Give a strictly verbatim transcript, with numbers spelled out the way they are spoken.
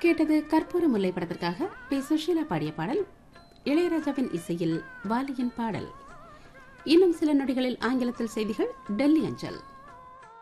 கேட்டது கற்பூர முல்லை படத்திற்காக பி சுஷீலா பாடிய பாடல், இளையராஜாவின் இசையில் வாலியின் பாடல். இன்னும் சில நொடிகளில் ஆங்கிலத்தில் செய்திகள் டெல்லி அஞ்சல்.